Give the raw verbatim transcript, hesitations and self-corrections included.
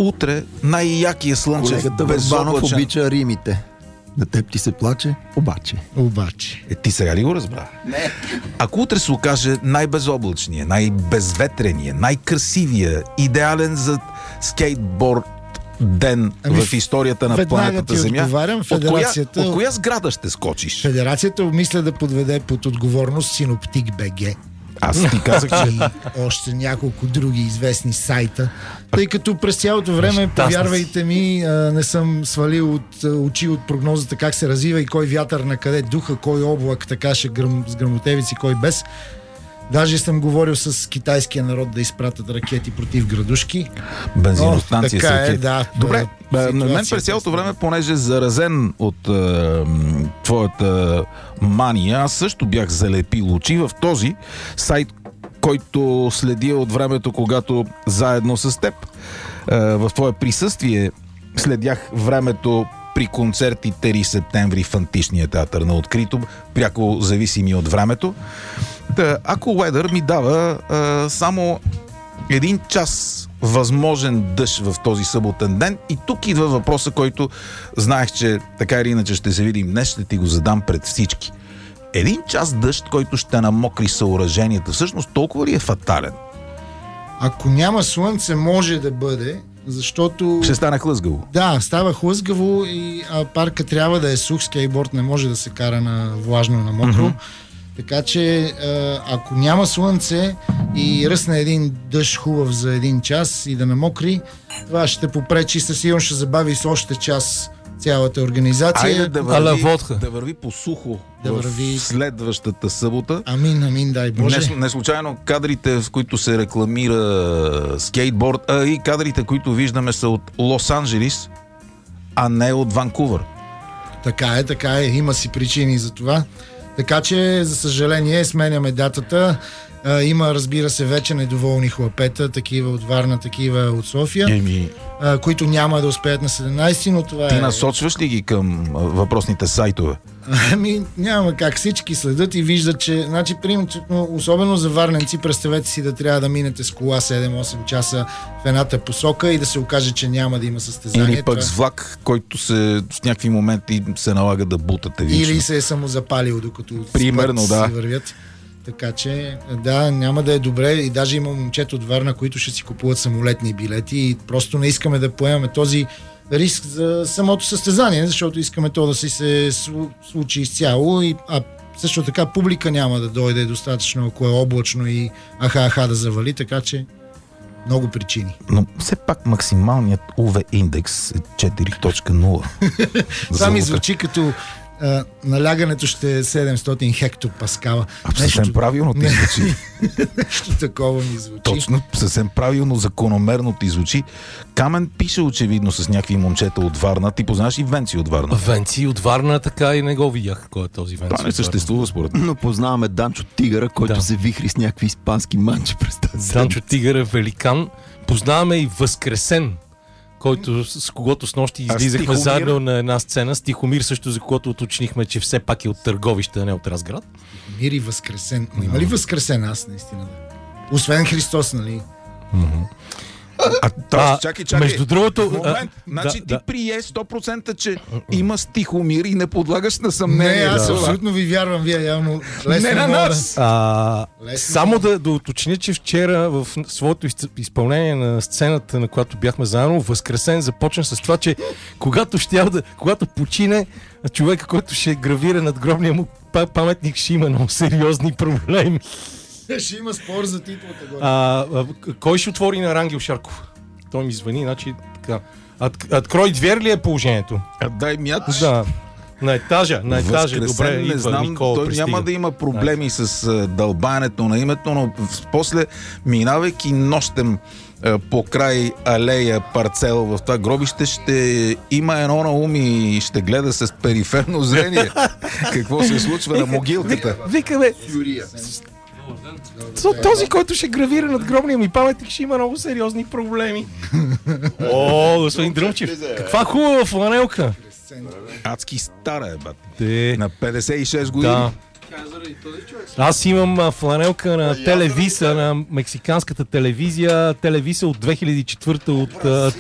утре най-якия слънчев Колегата Върбанов безоблачен... обича римите. На теб ти се плаче, обаче. Обаче. Е, ти сега ли го разбра? Не. Ако утре се окаже най-безоблачния, най-безветрения, най-красивия, идеален за скейтборд ден Ами, в историята на веднага планетата ти Земя, отговарям, от коя, федерацията- от коя сграда ще скочиш? Федерацията обмисля да подведе под отговорност Синоптик БГ. Аз ти казах, че... И още няколко други известни сайта. Тъй като през цялото време, Щастни повярвайте ми, а, не съм свалил от а, очи от прогнозата как се развива и кой вятър на къде духа, кой облак така ще гръм, с гръмотевици, кой без. Даже съм говорил с китайския народ да изпратят ракети против градушки. Бензиностанция О, така с е, ракети. да. Добре, Е, на мен ситуацията през цялото е време, понеже заразен от е, м, твоята мания, аз също бях залепил очи в този сайт, който следя от времето, когато заедно с теб е, в твое присъствие следях времето при концерти три септември в Античния театър на открито, пряко зависими от времето. Та, ако Weather ми дава а, само един час възможен дъжд в този съботен ден, и тук идва въпроса, който знаех, че така или иначе ще се видим днес, ще ти го задам пред всички. Един час дъжд, който ще намокри съоръженията, всъщност толкова ли е фатален? Ако няма слънце, може да бъде, защото... Ще стане хлъзгаво. Да, става хлъзгаво и а, парка трябва да е сух, скейтборд не може да се кара на влажно, на мокро. Mm-hmm. Така че а, ако няма слънце и ръсне един дъжд хубав за един час и да намокри, това ще попречи, със сигурност ще забави с още час цялата организация. Айде да Ала върви, водка. да върви по сухо Да в върви. следващата събота. Амин, амин, дай Боже. Не, не случайно кадрите, в които се рекламира скейтборд, а и кадрите, които виждаме, са от Лос-Анджелис, а не от Ванкувър. Така е, така е. Има си причини за това. Така че, за съжаление, сменяме датата. А, има, разбира се, вече недоволни хлапета, такива от Варна, такива от София, Еми, а, които няма да успеят на седемнайсети, но това ти е... насочваш ли ги към а, въпросните сайтове? Ами, няма как. Всички следят и виждат, че, значи, примерно, особено за варненци, представете си да трябва да минете с кола седем-осем часа в едната посока и да се окаже, че няма да има състезание. Или пък Това... с влак, който се в някакви моменти се налага да бутате вечно. Или се е самозапалил, докато Примерно, спът да. си вървят. Така че, да, няма да е добре. И даже има момчета от Варна, които ще си купуват самолетни билети и просто не искаме да поемаме този риск за самото състезание, защото искаме то да си се случи изцяло, и, а също така публика няма да дойде достатъчно, ако е облачно и аха-аха да завали, така че много причини. Но все пак максималният ю ви индекс е четири точка нула. Това ми звучи като а, налягането ще е седемстотин хектопаскала. А, съвсем правилно ти звучи. Нещо такова ми звучи. Точно, съвсем правилно, закономерно ти звучи. Камен пише очевидно с някакви момчета от Варна. Ти познаваш и Венци от Варна. Венци от Варна, така и не го видях кой е този Венци. Това не съществува според мен. Но познаваме Данчо Тигъра, който Да. се вихри с някакви испански манчи през тази Данчо Тигър е великан. Познаваме и Възкресен, който, с когото с нощи А излизахме Стихомир? заедно на една сцена. Стихомир също, за когото уточнихме, че все пак е от Търговище, а не от Разград. Мир и Възкресен. Но има ли Възкресен аз наистина? Освен Христос, нали? А, т.е. А, чакай, чакай. между другото, В момент, а, значи да, ти да. прие сто процента, че има Стихомир и не подлагаш на съмнение. Не, аз за това. абсолютно ви вярвам, вие явно лесно Не на мога да- нас! А, Лесно. само да, да уточня, че вчера в своето из- изпълнение на сцената, на която бяхме заедно, Възкресен започна с това, че когато, щял да, когато почине, човека, който ще гравира над гробния му па- паметник, ще има много сериозни проблеми. Ще има спор за титлата горе. А, а, к- кой ще отвори на Рангел Шарков? Той ми звъни, значи така. От, открой двер ли е положението? А, дай мяч. Да. На етажа, на етажа. Възкресен, Добре, не идва знам, Никола, той пристига. няма да има проблеми с а, дълбаенето на името, но в- после, минавайки нощем а, по край алея парцел в това гробище, ще има едно на ум и ще гледа с периферно зрение какво се случва на могилката. Викаме, то- този, който ще гравира над гробния ми паметник, ще има много сериозни проблеми. О, господин Дръмчев, каква хубава фланелка. Адски стара е, бат. Те, На петдесет и шест години. да. Аз имам а, фланелка на Телевиса, на мексиканската телевизия, Телевиса от две хиляди и четвърта от а,